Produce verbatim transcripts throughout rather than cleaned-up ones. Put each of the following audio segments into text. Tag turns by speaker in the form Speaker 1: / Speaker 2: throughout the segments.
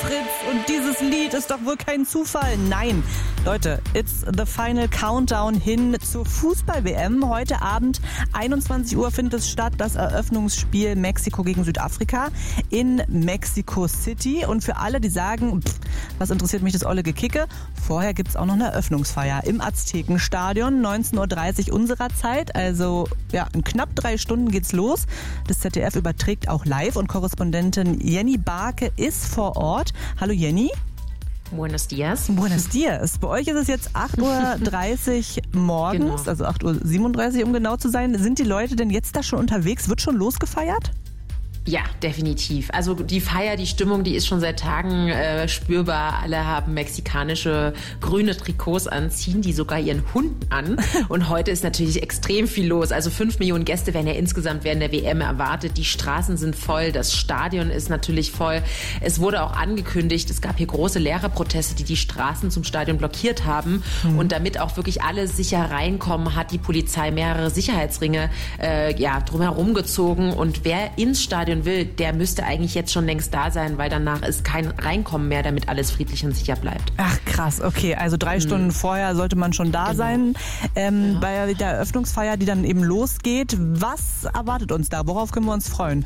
Speaker 1: Fritz und dieses Lied ist doch wohl kein Zufall. Nein, Leute, it's the final countdown hin zur Fußball-W M. Heute Abend, einundzwanzig Uhr, findet es statt, das Eröffnungsspiel Mexiko gegen Südafrika in Mexico City. Und für alle, die sagen, pff, was interessiert mich das olle Gekicke, vorher gibt's auch noch eine Eröffnungsfeier im Aztekenstadion, neunzehn Uhr dreißig unserer Zeit. Also ja, in knapp drei Stunden geht's los. Das Z D F überträgt auch live und Korrespondentin Jenny Barke ist vor Ort. Hallo Jenny.
Speaker 2: Buenos dias.
Speaker 1: Buenos dias. Bei euch ist es jetzt acht Uhr dreißig morgens, genau. Also acht Uhr siebenunddreißig, um genau zu sein. Sind die Leute denn jetzt da schon unterwegs? Wird schon losgefeiert?
Speaker 2: Ja, definitiv. Also die Feier, die Stimmung, die ist schon seit Tagen äh, spürbar. Alle haben mexikanische grüne Trikots an, ziehen die sogar ihren Hunden an. Und heute ist natürlich extrem viel los. Also fünf Millionen Gäste werden ja insgesamt während der W M erwartet. Die Straßen sind voll, das Stadion ist natürlich voll. Es wurde auch angekündigt, es gab hier große Lehrerproteste, die die Straßen zum Stadion blockiert haben. Mhm. Und damit auch wirklich alle sicher reinkommen, hat die Polizei mehrere Sicherheitsringe äh, ja, drumherum gezogen. Und wer ins Stadion will, der müsste eigentlich jetzt schon längst da sein, weil danach ist kein Reinkommen mehr, damit alles friedlich und sicher bleibt.
Speaker 1: Ach krass, okay, also drei hm. Stunden vorher sollte man schon da genau. sein. Ähm, ja. Bei der Eröffnungsfeier, die dann eben losgeht, was erwartet uns da? Worauf können wir uns freuen?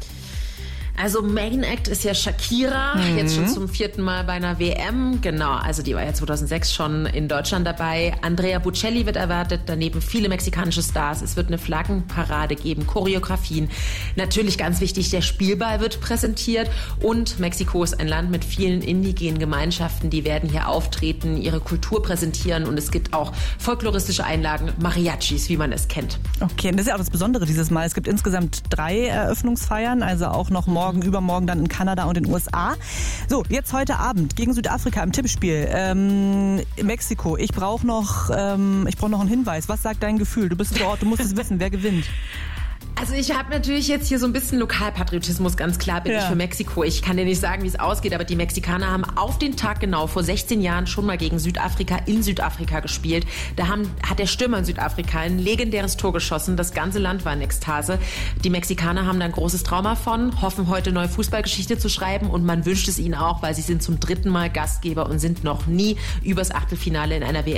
Speaker 2: Also Main Act ist ja Shakira, mhm. jetzt schon zum vierten Mal bei einer W M. Genau, also die war ja zweitausendsechs schon in Deutschland dabei. Andrea Bocelli wird erwartet, daneben viele mexikanische Stars. Es wird eine Flaggenparade geben, Choreografien. Natürlich ganz wichtig, der Spielball wird präsentiert. Und Mexiko ist ein Land mit vielen indigenen Gemeinschaften. Die werden hier auftreten, ihre Kultur präsentieren. Und es gibt auch folkloristische Einlagen, Mariachis, wie man es kennt.
Speaker 1: Okay, und das ist ja auch das Besondere dieses Mal. Es gibt insgesamt drei Eröffnungsfeiern, also auch noch morgen. Morgen, übermorgen dann in Kanada und den U S A. So, jetzt heute Abend gegen Südafrika im Tippspiel. Ähm, Mexiko, ich brauche noch, ähm, ich brauche noch einen Hinweis. Was sagt dein Gefühl? Du bist vor Ort, du musst es wissen, wer gewinnt.
Speaker 2: Also ich habe natürlich jetzt hier so ein bisschen Lokalpatriotismus, ganz klar bin ja. ich für Mexiko. Ich kann dir nicht sagen, wie es ausgeht, aber die Mexikaner haben auf den Tag genau vor sechzehn Jahren schon mal gegen Südafrika in Südafrika gespielt. Da haben, hat der Stürmer in Südafrika ein legendäres Tor geschossen. Das ganze Land war in Ekstase. Die Mexikaner haben da ein großes Trauma von, hoffen heute neue Fußballgeschichte zu schreiben und man wünscht es ihnen auch, weil sie sind zum dritten Mal Gastgeber und sind noch nie übers Achtelfinale in einer W M